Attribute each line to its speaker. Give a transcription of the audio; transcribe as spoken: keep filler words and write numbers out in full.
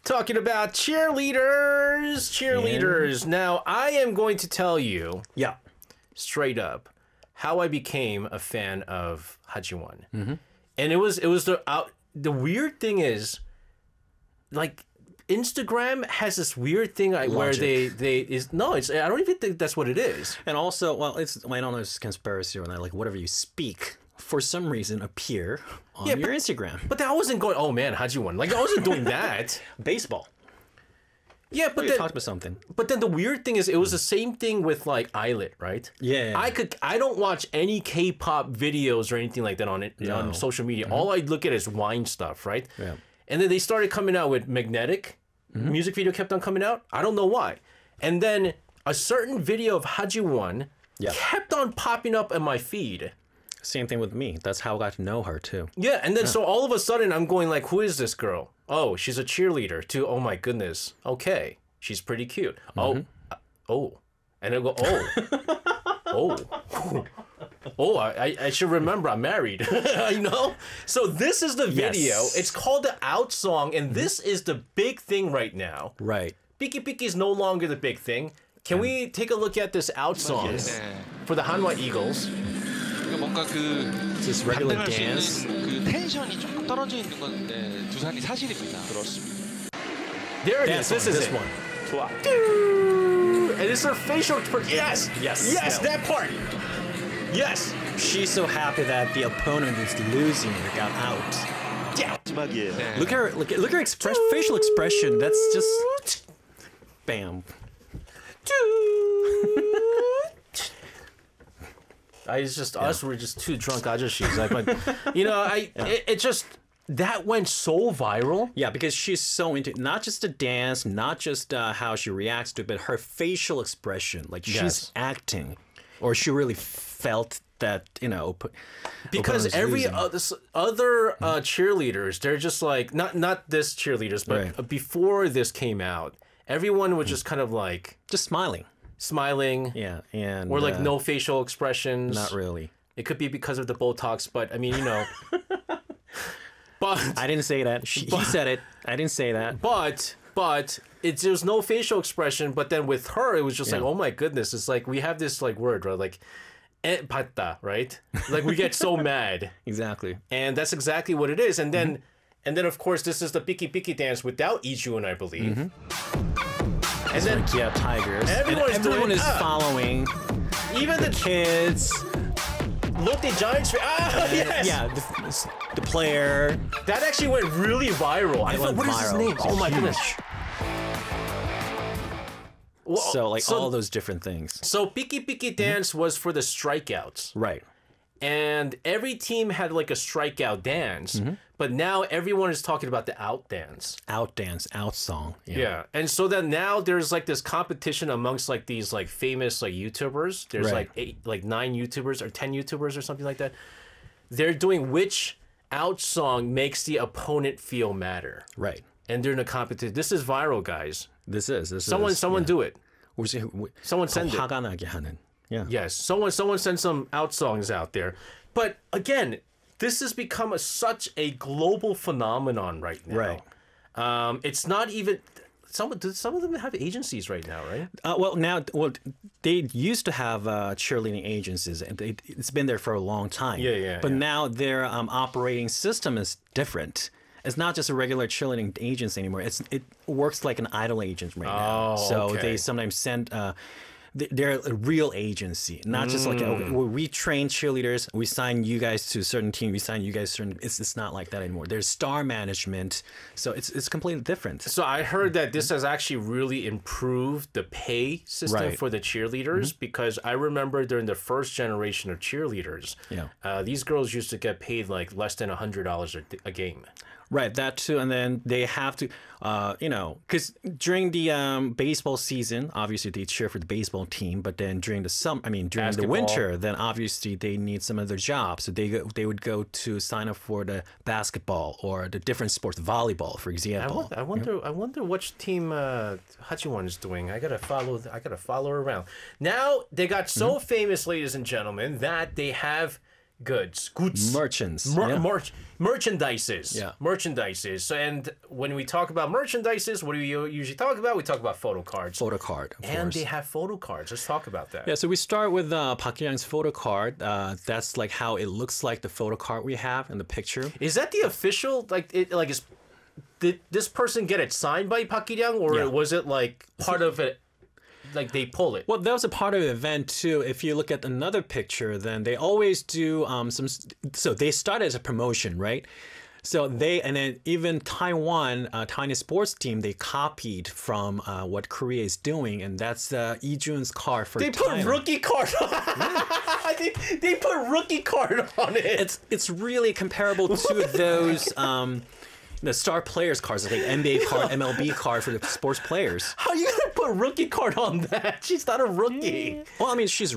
Speaker 1: talking about cheerleaders. Cheerleaders. And... Now, I am going to tell you,
Speaker 2: yeah,
Speaker 1: straight up, how I became a fan of Hajiwon.
Speaker 2: Mm-hmm.
Speaker 1: And it was it was the out. The weird thing is, like, Instagram has this weird thing like, where they they is no, it's I don't even think that's what it is.
Speaker 2: And also, well, it's well, I don't know, it's conspiracy or not. Like whatever you speak, for some reason, appear on
Speaker 1: yeah,
Speaker 2: your
Speaker 1: but,
Speaker 2: Instagram.
Speaker 1: But I wasn't going. Oh man, Hajiwon. Like I wasn't doing that.
Speaker 2: Baseball.
Speaker 1: Yeah, but
Speaker 2: oh,
Speaker 1: then,
Speaker 2: talked about something.
Speaker 1: But then the weird thing is, it was the same thing with like Islet, right?
Speaker 2: Yeah.
Speaker 1: I could. I don't watch any K-pop videos or anything like that on it
Speaker 2: no.
Speaker 1: on social media. Mm-hmm. All I look at is wine stuff, right?
Speaker 2: Yeah.
Speaker 1: And then they started coming out with Magnetic. Mm-hmm. Music video kept on coming out. I don't know why. And then a certain video of Hajiwon
Speaker 2: yeah.
Speaker 1: kept on popping up in my feed.
Speaker 2: Same thing with me. That's how I got to know her too.
Speaker 1: Yeah, and then
Speaker 2: yeah.
Speaker 1: so all of a sudden I'm going like, who is this girl? Oh, she's a cheerleader. To oh my goodness. Okay, she's pretty cute. Mm-hmm. Oh, uh, oh, and I go oh, oh, oh. I I should remember I'm married. You know. So this is the video. Yes. It's called the Out Song, and mm-hmm. this is the big thing right now.
Speaker 2: Right.
Speaker 1: Piki Piki is no longer the big thing. Can yeah. we take a look at this Out Song yes. for the Hanwha Eagles?
Speaker 3: 뭔가 그
Speaker 2: Just regular dance.
Speaker 3: 그 텐션이 조금 떨어져 있는 건 네, 두산이 사실입니다.
Speaker 1: 그렇습니다. There it is. This is
Speaker 2: this
Speaker 1: it.
Speaker 2: one.
Speaker 1: 좋아. And it's her facial expression. Yes.
Speaker 2: Yes.
Speaker 1: Yes.
Speaker 2: Yeah.
Speaker 1: That part. Yes.
Speaker 2: She's so happy that the opponent is losing or got out.
Speaker 1: Yeah.
Speaker 3: 네.
Speaker 2: Look at her. Look at look at her express, facial expression. That's just bam.
Speaker 1: I it's just yeah. us. We're just two drunk ajashis. Like, but you know, I yeah. it, it just that went so viral.
Speaker 2: Yeah, because she's so into not just the dance, not just uh, how she reacts to it, but her facial expression. Like she's yes. acting, or she really felt that, you know.
Speaker 1: Because every other, other uh, cheerleaders, they're just like not not this cheerleaders, but right. before this came out, everyone was just kind of like
Speaker 2: just smiling.
Speaker 1: Smiling,
Speaker 2: yeah, and
Speaker 1: or like
Speaker 2: uh,
Speaker 1: no facial expressions.
Speaker 2: Not really.
Speaker 1: It could be because of the Botox, but I mean, you know. But
Speaker 2: I didn't say that. She,
Speaker 1: but,
Speaker 2: he said it. I didn't say that.
Speaker 1: But but it's there's no facial expression. But then with her, it was just
Speaker 2: yeah.
Speaker 1: like, oh my goodness! It's like we have this like word, right? Like, eh, pata, right? Like we get so mad.
Speaker 2: Exactly.
Speaker 1: And that's exactly what it is. And then mm-hmm. and then of course this is the Piki Piki dance without Ijun, I believe.
Speaker 2: Mm-hmm.
Speaker 1: And then
Speaker 2: like, yeah, tigers.
Speaker 1: Everyone's
Speaker 2: and everyone
Speaker 1: doing,
Speaker 2: is
Speaker 1: ah.
Speaker 2: following.
Speaker 1: Even the
Speaker 2: kids.
Speaker 1: Lotte Giants. Ah, yes.
Speaker 2: Yeah, the, the player.
Speaker 1: That actually went really viral. I thought, what is his name? Oh my
Speaker 2: huge.
Speaker 1: goodness.
Speaker 2: Well, so like so, all those different things.
Speaker 1: So Piki Piki Dance mm-hmm. was for the strikeouts.
Speaker 2: Right.
Speaker 1: And every team had like a strikeout dance, mm-hmm. but now everyone is talking about the out dance.
Speaker 2: Out dance, out song.
Speaker 1: Yeah. yeah. And so then now there's like this competition amongst like these like famous like YouTubers. There's
Speaker 2: right.
Speaker 1: like eight, like nine YouTubers or ten YouTubers or something like that. They're doing which out song makes the opponent feel madder.
Speaker 2: Right.
Speaker 1: And they're in a competition. This is viral, guys.
Speaker 2: This is. This
Speaker 1: someone,
Speaker 2: is.
Speaker 1: Someone
Speaker 2: yeah.
Speaker 1: do it.
Speaker 2: we,
Speaker 1: someone send it.
Speaker 2: 화가 나게 하는. Yeah.
Speaker 1: Yes, someone someone send some out songs out there. But again, this has become a, such a global phenomenon right now.
Speaker 2: Right.
Speaker 1: Um, it's not even some. Some of them have agencies right now, right?
Speaker 2: Uh, well, now, well, they used to have uh, cheerleading agencies, and they, it's been there for a long time.
Speaker 1: Yeah, yeah.
Speaker 2: But
Speaker 1: yeah.
Speaker 2: now their um, operating system is different. It's not just a regular cheerleading agency anymore. It's it works like an idol agent right now.
Speaker 1: Oh,
Speaker 2: so
Speaker 1: okay.
Speaker 2: they sometimes send. Uh, They're a real agency, not just like okay, we train cheerleaders, we sign you guys to a certain team, we sign you guys to certain. It's it's not like that anymore. There's star management, so it's it's completely different.
Speaker 1: So I heard that this has actually really improved the pay system
Speaker 2: right.
Speaker 1: for the cheerleaders, mm-hmm. because I remember during the first generation of cheerleaders,
Speaker 2: yeah.
Speaker 1: uh, these girls used to get paid like less than a hundred dollars a game.
Speaker 2: Right, that too, and then they have to, uh, you know, because during the um, baseball season, obviously they cheer for the baseball team, but then during the summer, I mean, during
Speaker 1: Basketball.
Speaker 2: the winter, then obviously they need some other job, so they go, they would go to sign up for the basketball or the different sports, volleyball, for example.
Speaker 1: I wonder, I wonder, I wonder which team uh, Hachiwon is doing. I gotta follow, I gotta follow her around. Now they got so mm-hmm. famous, ladies and gentlemen, that they have goods, goods,
Speaker 2: Merchants.
Speaker 1: Mer-
Speaker 2: yeah.
Speaker 1: merch, merchandises.
Speaker 2: Yeah.
Speaker 1: Merchandises. So, and when we talk about merchandises, what do we usually talk about? We talk about photo cards.
Speaker 2: Photo card, of
Speaker 1: and
Speaker 2: course.
Speaker 1: they have photo cards. Let's talk about that.
Speaker 2: Yeah, so we start with uh, Park Ki-young's photo card. Uh, that's like how it looks like the photo card we have in the picture.
Speaker 1: Is that the official? Like, it, like, is did this person get it signed by Park Ki-young, or
Speaker 2: Yeah.
Speaker 1: was it like part of it? Like they pull it.
Speaker 2: Well, that was a part of the event too. If you look at another picture, then they always do um, some. So they start as a promotion, right? So they and then even Taiwan, uh, Taiwanese sports team, they copied from uh, what Korea is doing, and that's uh, Lee Jun's card for
Speaker 1: They put
Speaker 2: Thailand.
Speaker 1: rookie card. they, they put rookie card on it.
Speaker 2: It's it's really comparable to those. Um, The star players cards, like N B A card, M L B card for the sports players.
Speaker 1: How are you gonna put rookie card on that? She's not a rookie.
Speaker 2: Well, I mean, she's